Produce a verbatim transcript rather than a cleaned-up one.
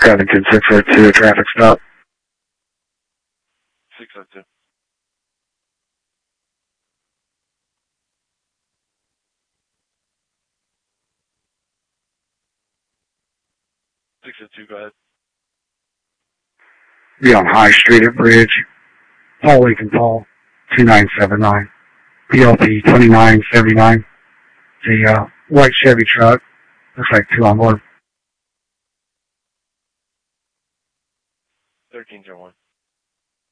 Covington six oh two, traffic stop. six oh two. six oh two, go ahead. Be on High Street at Bridge. Paul Lincoln Paul, two nine seven nine. P L P twenty-nine seventy-nine. The uh, white Chevy truck. Looks like two on board. thirteen zero one.